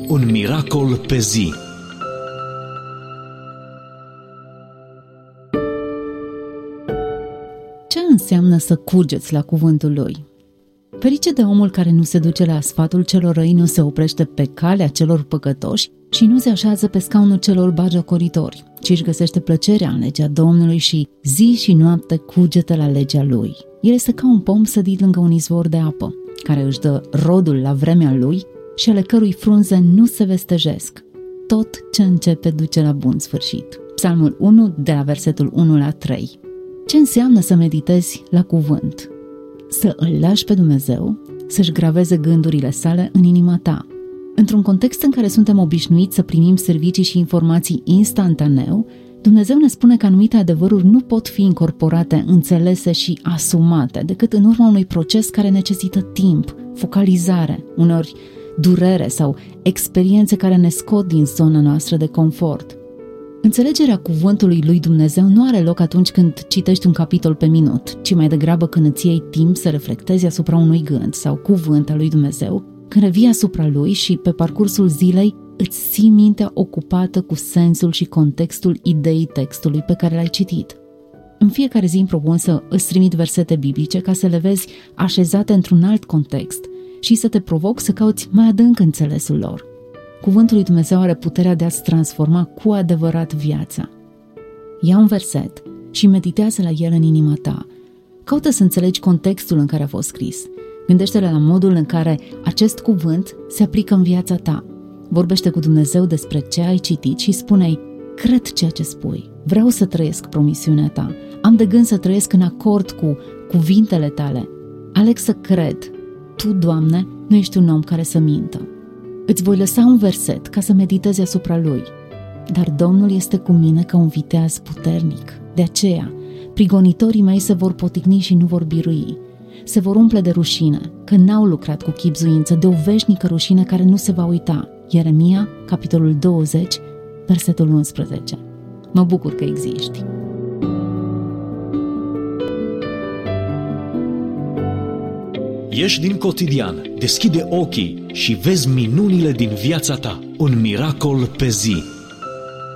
Un miracol pe zi. Ce înseamnă să cugeți la cuvântul lui? Ferice de omul care nu se duce la sfatul celor răi, nu se oprește pe calea celor păcătoși și nu se așează pe scaunul celor bagiocoritori, ci își găsește plăcerea în legea Domnului și zi și noapte cugetă la legea lui. El este ca un pom sădit lângă un izvor de apă, care își dă rodul la vremea lui și ale cărui frunze nu se vestejesc. Tot ce începe duce la bun sfârșit. Psalmul 1, de la versetul 1 la 3. Ce înseamnă să meditezi la cuvânt? Să îl lași pe Dumnezeu să-și graveze gândurile sale în inima ta. Într-un context în care suntem obișnuiți să primim servicii și informații instantaneu, Dumnezeu ne spune că anumite adevăruri nu pot fi incorporate, înțelese și asumate decât în urma unui proces care necesită timp, focalizare, uneori durere sau experiențe care ne scot din zona noastră de confort. Înțelegerea cuvântului lui Dumnezeu nu are loc atunci când citești un capitol pe minut, ci mai degrabă când îți iei timp să reflectezi asupra unui gând sau cuvânt al lui Dumnezeu, când revii asupra lui și pe parcursul zilei îți ții mintea ocupată cu sensul și contextul ideii textului pe care l-ai citit. În fiecare zi îmi propun să îți trimit versete biblice ca să le vezi așezate într-un alt context și să te provoc să cauți mai adânc înțelesul lor. Cuvântul lui Dumnezeu are puterea de a-ți transforma cu adevărat viața. Ia un verset și meditează la el în inima ta. Caută să înțelegi contextul în care a fost scris. Gândește-te la modul în care acest cuvânt se aplică în viața ta. Vorbește cu Dumnezeu despre ce ai citit și spune-i: cred ceea ce spui, vreau să trăiesc promisiunea ta, am de gând să trăiesc în acord cu cuvintele tale. Aleg să cred. Tu, Doamne, nu ești un om care să mintă. Îți voi lăsa un verset ca să meditezi asupra lui. Dar Domnul este cu mine ca un viteaz puternic. De aceea, prigonitorii mei se vor poticni și nu vor birui. Se vor umple de rușine, că n-au lucrat cu chibzuință, de o veșnică rușine care nu se va uita. Ieremia, capitolul 20, versetul 11. Mă bucur că existi. Ieși din cotidian, deschide ochii și vezi minunile din viața ta. Un miracol pe zi.